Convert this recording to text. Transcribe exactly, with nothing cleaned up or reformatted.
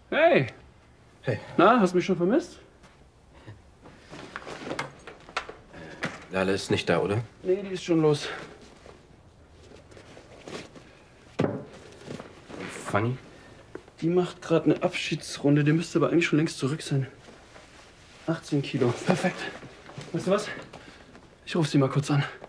Hey. Hey. Na, hast du mich schon vermisst? Lale ist nicht da, oder? Nee, die ist schon los. Fanny? Die macht gerade eine Abschiedsrunde. Die müsste aber eigentlich schon längst zurück sein. achtzehn Kilo. Perfekt. Weißt du was? Ich rufe sie mal kurz an.